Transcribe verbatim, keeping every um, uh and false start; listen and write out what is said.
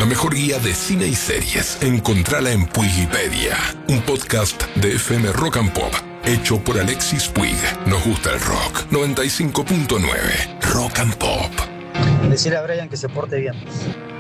La mejor guía de cine y series. Encontrala en Puigipedia, un podcast de F M Rock and Pop, hecho por Alexis Puig. Nos gusta el rock. noventa y cinco punto nueve Rock and Pop. Decirle a Brian que se porte bien.